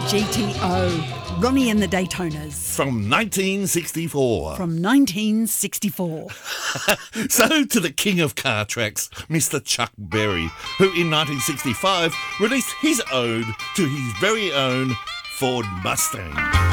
GTO, Ronnie and the Daytonas. From 1964. From 1964. So to the king of car tracks, Mr. Chuck Berry, who in 1965 released his ode to his very own Ford Mustang.